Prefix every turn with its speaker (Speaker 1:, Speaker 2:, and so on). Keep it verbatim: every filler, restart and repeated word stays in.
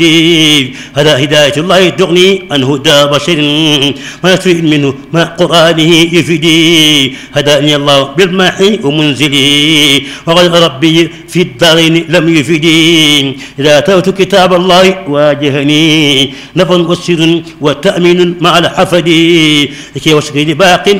Speaker 1: هذا هداية الله تغني عن هدى بشر ما يستفيد منه ما قرآنه يفيدي. هداني الله بالمحي ومنزلي وغير ربي في الدارين لم يفيدي. إذا أتوت كتاب الله واجهني نفع وسر وتأمين مع الحفد لكي وشكري باق